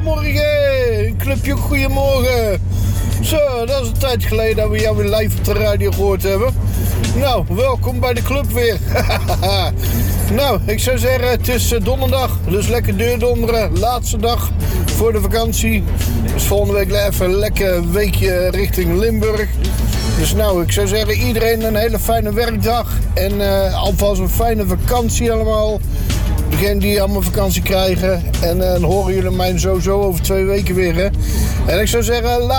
goedemorgen. Een clubje goedemorgen. Zo, dat is een tijd geleden dat we jou weer live op de radio gehoord hebben. Nou, welkom bij de club weer. Nou, ik zou zeggen, het is donderdag, dus lekker deurdonderen. Laatste dag voor de vakantie. Dus volgende week even een lekker weekje richting Limburg. Dus nou, ik zou zeggen, iedereen een hele fijne werkdag. En alvast een fijne vakantie allemaal. Degenen die allemaal vakantie krijgen. En dan horen jullie mij sowieso over 2 weken weer, hè. En ik zou zeggen,